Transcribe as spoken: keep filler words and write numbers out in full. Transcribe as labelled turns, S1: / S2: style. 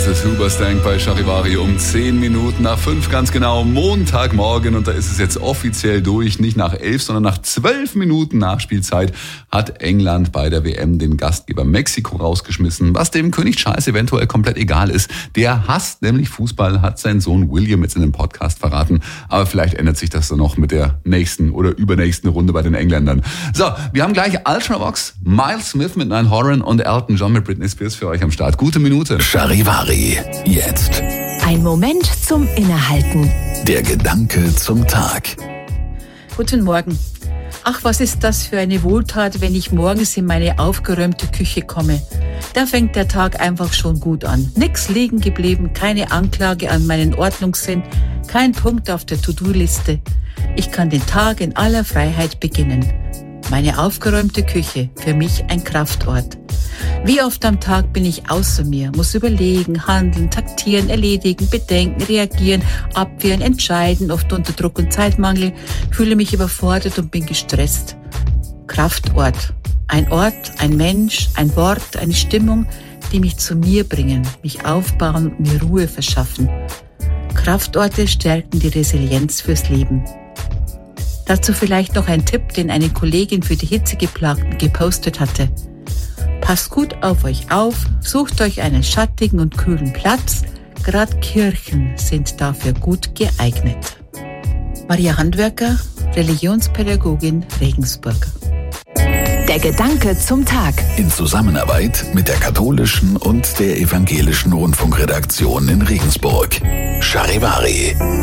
S1: Das ist Hoobastank bei Charivari um zehn Minuten nach fünf, ganz genau, Montagmorgen. Und da ist es jetzt offiziell durch, nicht nach elf, sondern nach zwölf Minuten Nachspielzeit hat England bei der W M den Gastgeber Mexiko rausgeschmissen, was dem König Charles eventuell komplett egal ist. Der hasst nämlich Fußball, hat sein Sohn William jetzt in einem Podcast verraten. Aber vielleicht ändert sich das dann noch mit der nächsten oder übernächsten Runde bei den Engländern. So, wir haben gleich Ultravox, Miles Smith mit Niall Horan und Elton John mit Britney Spears für euch am Start. Gute Minute.
S2: Charivari, jetzt.
S3: Ein Moment zum Innehalten.
S2: Der Gedanke zum Tag.
S4: Guten Morgen. Ach, was ist das für eine Wohltat, wenn ich morgens in meine aufgeräumte Küche komme. Da fängt der Tag einfach schon gut an. Nix liegen geblieben, keine Anklage an meinen Ordnungssinn, kein Punkt auf der To-Do-Liste. Ich kann den Tag in aller Freiheit beginnen. Meine aufgeräumte Küche, für mich ein Kraftort. Wie oft am Tag bin ich außer mir, muss überlegen, handeln, taktieren, erledigen, bedenken, reagieren, abwehren, entscheiden, oft unter Druck und Zeitmangel, fühle mich überfordert und bin gestresst. Kraftort. Ein Ort, ein Mensch, ein Wort, eine Stimmung, die mich zu mir bringen, mich aufbauen und mir Ruhe verschaffen. Kraftorte stärken die Resilienz fürs Leben. Dazu vielleicht noch ein Tipp, den eine Kollegin für die Hitzegeplagten gepostet hatte. Passt gut auf euch auf, sucht euch einen schattigen und kühlen Platz. Gerade Kirchen sind dafür gut geeignet. Maria Handwerker, Religionspädagogin, Regensburg.
S3: Der Gedanke zum Tag.
S2: In Zusammenarbeit mit der katholischen und der evangelischen Rundfunkredaktion in Regensburg. Charivari.